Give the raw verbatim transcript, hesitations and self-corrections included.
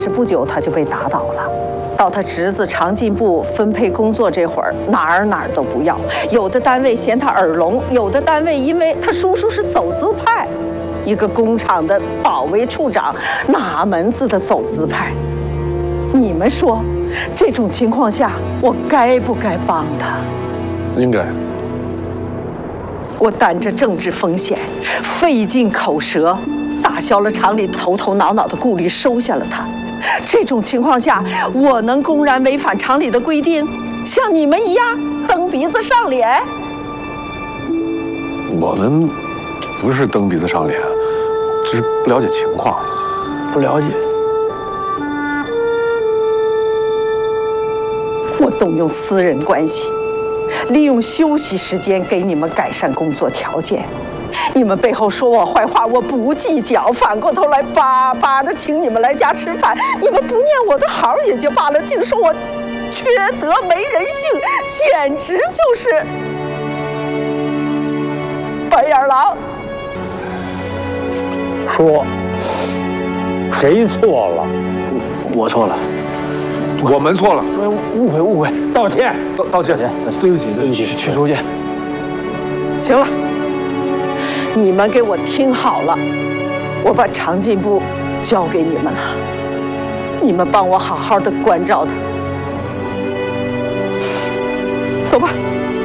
是不久他就被打倒了。到他侄子常进部分配工作这会儿，哪儿哪儿都不要。有的单位嫌他耳聋，有的单位因为他叔叔是走资派，一个工厂的保卫处长，哪门子的走资派？你们说，这种情况下，我该不该帮他？ 应该。 我担着政治风险，费尽口舌，打消了厂里头头脑脑的顾虑，收下了他。这种情况下，我能公然违反厂里的规定，像你们一样蹬鼻子上脸？ 我们不是蹬鼻子上脸，只是不了解情况， 不了解。 我动用私人关系，利用休息时间给你们改善工作条件。你们背后说我坏话，我不计较，反过头来巴巴的请你们来家吃饭。你们不念我的好也就罢了，竟说我缺德没人性，简直就是白眼狼。 说谁错了？ 我错了， 我们错了， 误会误会，道歉， 道道歉，对不起，对不起， 去书记。 行了。你们给我听好了，我把常进部交给你们了，你们帮我好好的关照他。走吧。